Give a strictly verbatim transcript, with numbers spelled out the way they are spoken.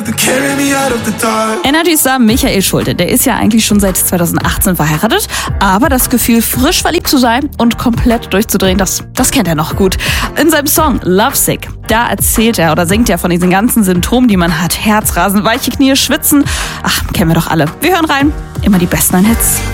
Energy-Star Michael Schulte, der ist ja eigentlich schon seit zweitausendachtzehn verheiratet, aber das Gefühl, frisch verliebt zu sein und komplett durchzudrehen, das, das kennt er noch gut. In seinem Song Lovesick, da erzählt er oder singt er von diesen ganzen Symptomen, die man hat. Herzrasen, weiche Knie, Schwitzen, ach, kennen wir doch alle. Wir hören rein, immer die besten Hits.